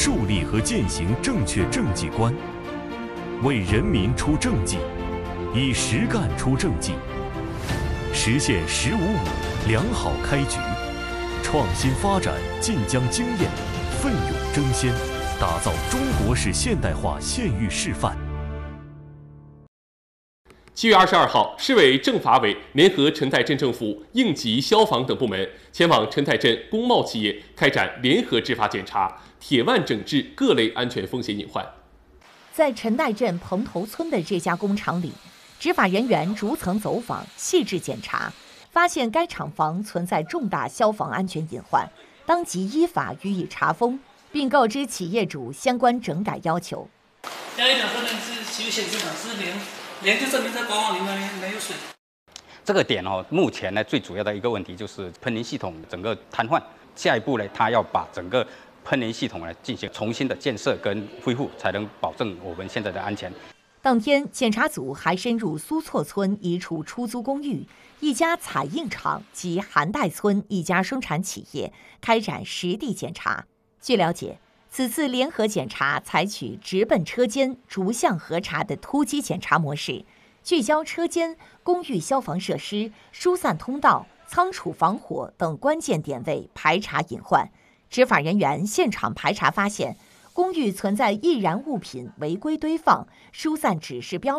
树立和践行正确政绩观，为人民出政绩，以实干出政绩，实现“1055”良好开局，创新发展晋江经验，奋勇争先，打造中国式现代化县域示范。 7月22号，市委政法委联合陈蔡镇政府应急消防等部门前往陈蔡镇工贸企业开展联合执法检查，铁腕整治各类安全风险隐患。 在陈蔡镇蓬头村的这家工厂里，执法人员逐层走访，细致检查，发现该厂房存在重大消防安全隐患，当即依法予以查封，并告知企业主相关整改要求。 要一条说明是有显示的是零，就证明在官网里面没有水。 这个点目前呢最主要的一个问题就是喷淋系统整个瘫痪，下一步呢，他要把整个喷淋系统呢进行重新的建设跟恢复，才能保证我们现在的安全。 当天，检查组还深入苏措村一处出租公寓、一家彩印厂及韩代村一家生产企业，开展实地检查。据了解，此次联合检查采取直奔车间、逐项核查的突击检查模式，聚焦车间、公寓消防设施、疏散通道、仓储防火等关键点位排查隐患。执法人员现场排查发现，公寓存在易燃物品违规堆放、疏散指示标